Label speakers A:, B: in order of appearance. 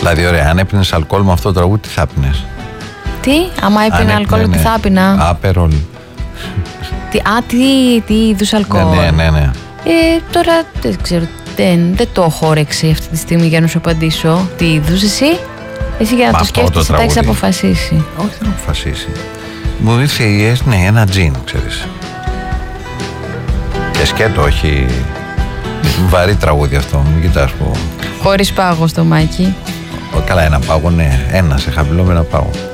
A: Δηλαδή, ωραία, αν έπινες αλκοόλ με αυτό το τραγούδι, τι θα έπινες?
B: Τι, άμα έπινε αλκοόλ, τι θα έπινα?
A: Άπερολ.
B: Τι είδους αλκοόλ?
A: Ναι.
B: Τώρα δεν ξέρω, δεν το έχω όρεξη αυτή τη στιγμή για να σου απαντήσω. Τι είδους εσύ? Εσύ για να το σκέφτεσαι τα έχεις αποφασίσει.
A: Όχι, δεν έχω αποφασίσει. Μου ήρθε ένα τζιν, ξέρεις. Και σκέτο, όχι. Βαρύ τραγούδι αυτό, μην κοιτάς που.
B: Χωρίς πάγο στο μάκι.
A: Καλά, ένα πάγο, ναι. Ένα σε χαμηλό με ένα πάγο.